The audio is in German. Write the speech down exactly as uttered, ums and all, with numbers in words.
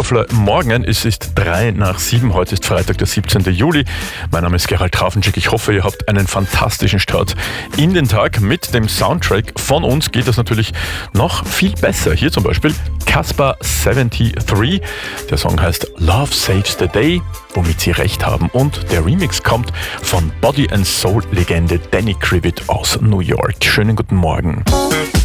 wundervoller Morgen. Es ist drei nach sieben. Heute ist Freitag, der siebzehnten Juli. Mein Name ist Gerald Trafenczyk. Ich hoffe, ihr habt einen fantastischen Start in den Tag. Mit dem Soundtrack von uns geht das natürlich noch viel besser. Hier zum Beispiel Casper dreiundsiebzig. Der Song heißt Love Saves the Day, womit sie recht haben. Und der Remix kommt von Body and Soul Legende Danny Krivit aus New York. Schönen guten Morgen.